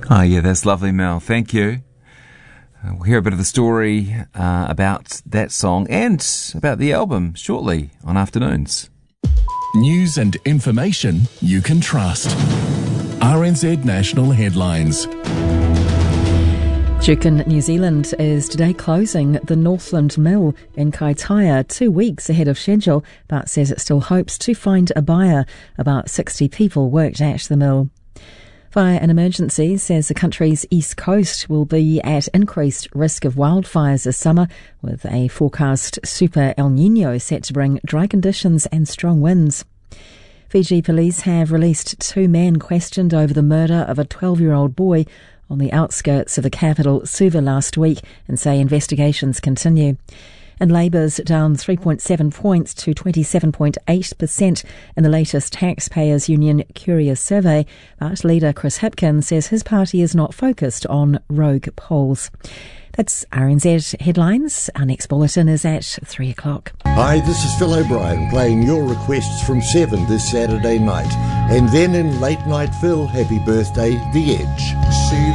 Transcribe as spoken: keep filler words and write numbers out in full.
Oh, yeah, that's lovely, Mel. Thank you. Uh, we'll hear a bit of the story uh, about that song and about the album shortly on Afternoons. News and information you can trust. R N Z National Headlines. Juukan New Zealand is today closing the Northland Mill in Kaitaia two weeks ahead of schedule, but says it still hopes to find a buyer. About sixty people worked at the mill. Fire and Emergency says the country's east coast will be at increased risk of wildfires this summer, with a forecast super El Niño set to bring dry conditions and strong winds. Fiji police have released two men questioned over the murder of a twelve-year-old boy on the outskirts of the capital, Suva, last week, and say investigations continue. And Labour's down three point seven points to twenty-seven point eight percent in the latest Taxpayers Union Curious survey, but leader Chris Hipkin says his party is not focused on rogue polls. That's R N Z Headlines. Our next bulletin is at three o'clock. Hi, this is Phil O'Brien playing your requests from seven this Saturday night. And then in Late Night Phil, happy birthday, The Edge. See